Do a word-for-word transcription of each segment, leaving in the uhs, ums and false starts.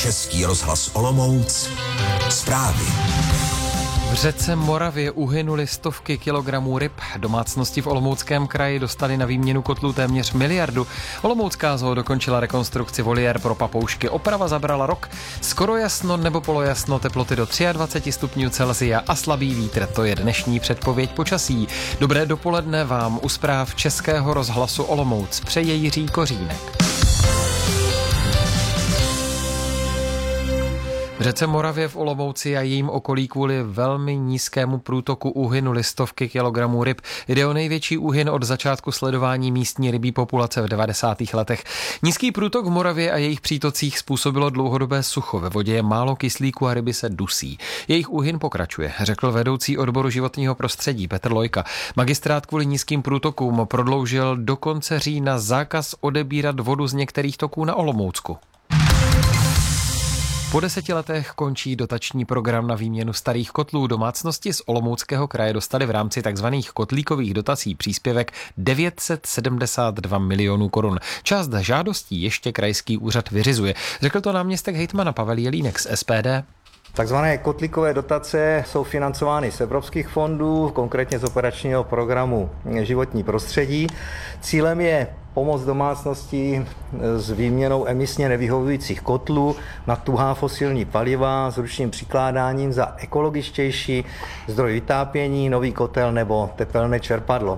Český rozhlas Olomouc. Zprávy. V řece Moravě uhynuly stovky kilogramů ryb. Domácnosti v Olomouckém kraji dostali na výměnu kotlů téměř miliardu. Olomoucká zoo dokončila rekonstrukci voliér pro papoušky. Oprava zabrala rok. Skoro jasno nebo polojasno, teploty do dvacet tři stupňů Celsia a slabý vítr. To je dnešní předpověď počasí. Dobré dopoledne vám u zpráv Českého rozhlasu Olomouc přeje Jiří Kořínek. V řece Moravě v Olomouci a jejím okolí kvůli velmi nízkému průtoku uhynuly stovky kilogramů ryb. Jde o největší úhyn od začátku sledování místní rybí populace v devadesátých letech. Nízký průtok v Moravě a jejich přítocích způsobilo dlouhodobé sucho. Ve vodě je málo kyslíku a ryby se dusí. Jejich úhyn pokračuje, řekl vedoucí odboru životního prostředí Petr Lojka. Magistrát kvůli nízkým průtokům prodloužil do konce října zákaz odebírat vodu z některých toků na Olomoucku. Po deseti letech končí dotační program na výměnu starých kotlů. Domácnosti z Olomouckého kraje dostali v rámci tzv. Kotlíkových dotací příspěvek devět set sedmdesát dva milionů korun. Část žádostí ještě krajský úřad vyřizuje. Řekl to náměstek hejtmana Pavel Jelínek z S P D. Takzvané kotlíkové dotace jsou financovány z evropských fondů, konkrétně z operačního programu Životní prostředí. Cílem je pomoc domácností s výměnou emisně nevyhovujících kotlů na tuhá fosilní paliva s ručním přikládáním za ekologičtější zdroj vytápění, nový kotel nebo tepelné čerpadlo.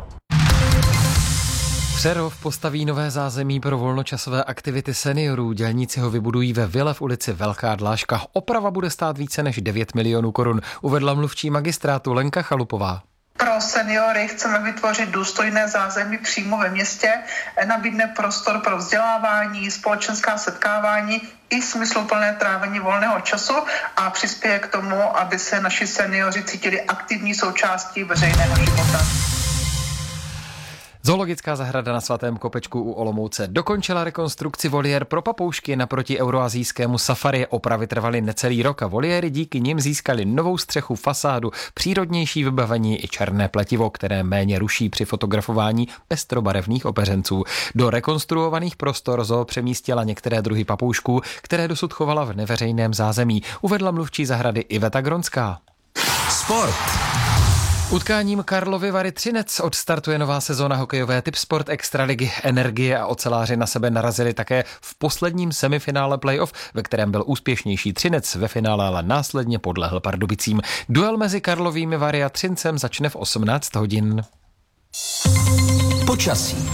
Přerov postaví nové zázemí pro volnočasové aktivity seniorů. Dělníci ho vybudují ve vile v ulici Velká Dlážka. Oprava bude stát více než devět milionů korun, uvedla mluvčí magistrátu Lenka Chalupová. Pro seniory chceme vytvořit důstojné zázemí přímo ve městě, nabídne prostor pro vzdělávání, společenská setkávání i smysluplné trávení volného času a přispěje k tomu, aby se naši seniori cítili aktivní součástí veřejného života. Zoologická zahrada na Svatém Kopečku u Olomouce dokončila rekonstrukci voliér pro papoušky naproti euroazijskému safari. Opravy trvaly necelý rok a voliéry díky nim získaly novou střechu, fasádu, přírodnější vybavení i černé pletivo, které méně ruší při fotografování pestrobarevných opeřenců. Do rekonstruovaných prostor zoo přemístila některé druhy papoušků, které dosud chovala v neveřejném zázemí, uvedla mluvčí zahrady Iveta Gronská. Sport. Utkáním Karlovy Vary Třinec odstartuje nová sezóna hokejové Tipsport Extraligy. Energie a oceláři na sebe narazili také v posledním semifinále playoff, ve kterém byl úspěšnější Třinec, ve finále ale následně podlehl Pardubicím. Duel mezi Karlovými Vary a Třincem začne v osmnáct hodin. Počasí.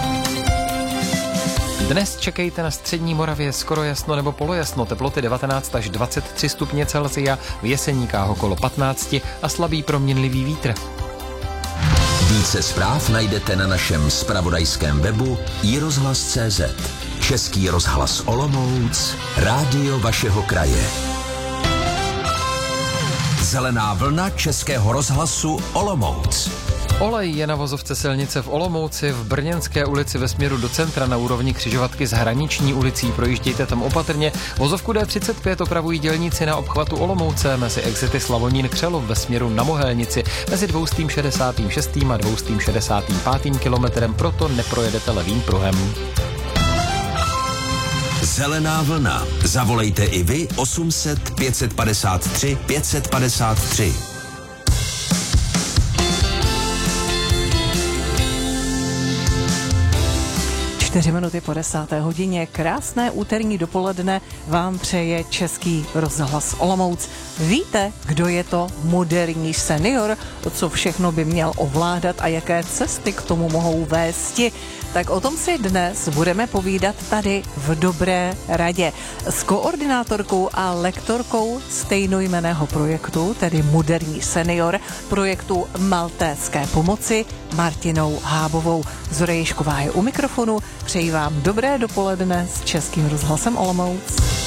Dnes čekejte na střední Moravě skoro jasno nebo polojasno, teploty devatenáct až dvacet tři stupně Celsia, v Jeseníkách okolo patnáct a slabý proměnlivý vítr. Více zpráv najdete na našem zpravodajském webu i rozhlas tečka cé zet. Český rozhlas Olomouc, rádio vašeho kraje. Zelená vlna Českého rozhlasu Olomouc. Olej je na vozovce silnice v Olomouci, v Brněnské ulici ve směru do centra na úrovni křižovatky s Hraniční ulicí. Projíždějte tam opatrně. Vozovku D třicet pět opravují dělníci na obchvatu Olomouce mezi exity Slavonín Křelov ve směru na Mohelnici mezi dvě šedesát šest a dvě šedesát pět kilometrem, proto neprojedete levým pruhem. Zelená vlna. Zavolejte i vy osm set pět padesát tři pět padesát tři. Čtyři minuty po desáté hodině, krásné úterní dopoledne vám přeje Český rozhlas Olomouc. Víte, kdo je to moderní senior, co všechno by měl ovládat a jaké cesty k tomu mohou vésti? Tak o tom si dnes budeme povídat tady v Dobré radě s koordinátorkou a lektorkou stejnojmenného projektu, tedy Moderní senior, projektu Maltéské pomoci, Martinou Hábovou. Zora Ježková je u mikrofonu. Přeji vám dobré dopoledne s Českým rozhlasem Olomouc.